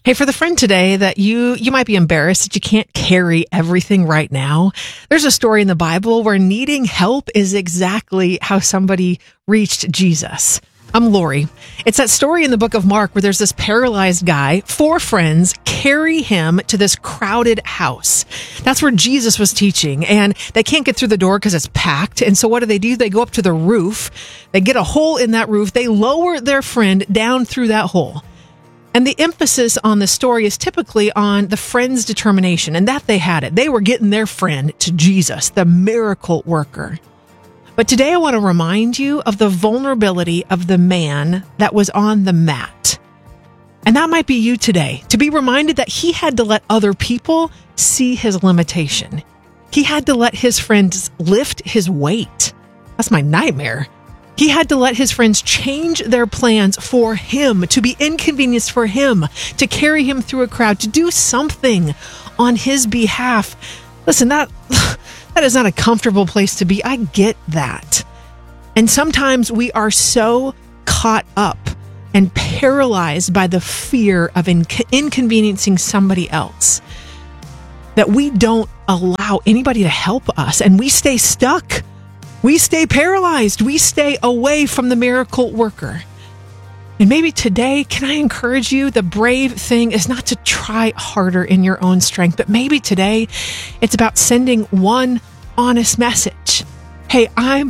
Hey, for the friend today that you might be embarrassed that you can't carry everything right now, there's a story in the Bible where needing help is exactly how somebody reached Jesus. I'm Lori. It's that story in the book of Mark where there's this paralyzed guy, 4 friends carry him to this crowded house. That's where Jesus was teaching, and they can't get through the door because it's packed. And so what do? They go up to the roof. They get a hole in that roof. They lower their friend down through that hole. And the emphasis on the story is typically on the friend's determination, and that they had it. They were getting their friend to Jesus, the miracle worker. But today I want to remind you of the vulnerability of the man that was on the mat. And that might be you today, to be reminded that he had to let other people see his limitation. He had to let his friends lift his weight. That's my nightmare. He had to let his friends change their plans for him, to be inconvenienced for him, to carry him through a crowd, to do something on his behalf. Listen, that is not a comfortable place to be. I get that. And sometimes we are so caught up and paralyzed by the fear of inconveniencing somebody else that we don't allow anybody to help us, and we stay stuck. We stay paralyzed. We stay away from the miracle worker. And maybe today, can I encourage you, the brave thing is not to try harder in your own strength, but maybe today it's about sending one honest message. Hey, I'm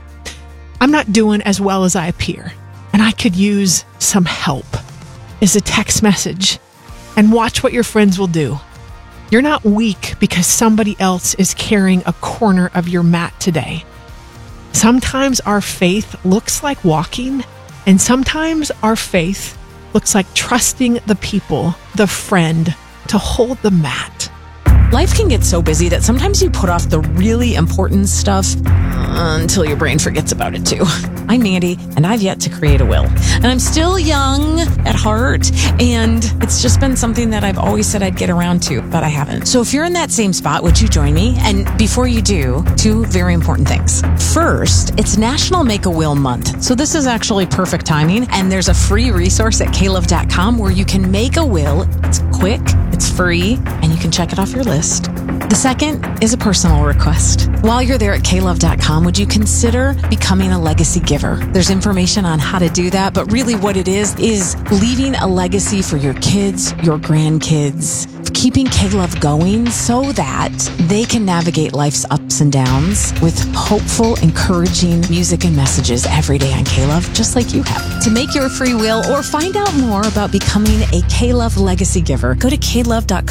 not doing as well as I appear, and I could use some help, is a text message. And watch what your friends will do. You're not weak because somebody else is carrying a corner of your mat today. Sometimes our faith looks like walking, and sometimes our faith looks like trusting the people, the friend, to hold the mat. Life can get so busy that sometimes you put off the really important stuff until your brain forgets about it too. I'm Mandy, and I've yet to create a will. And I'm still young at heart, and it's just been something that I've always said I'd get around to, but I haven't. So if you're in that same spot, would you join me? And before you do, 2 very important things. First, it's National Make a Will Month. So this is actually perfect timing, and there's a free resource at klove.com where you can make a will. It's quick, it's free, and you can check it off your list. The second is a personal request. While you're there at klove.com, would you consider becoming a legacy giver? There's information on how to do that, but really what it is leaving a legacy for your kids, your grandkids, keeping K-Love going so that they can navigate life's ups and downs with hopeful, encouraging music and messages every day on K-Love, just like you have. To make your free will or find out more about becoming a K-Love legacy giver, go to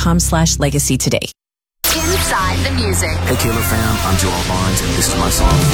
klove.com/legacy today. Inside the music. Hey, K-Love fam, I'm Joel Barnes, and this is my song.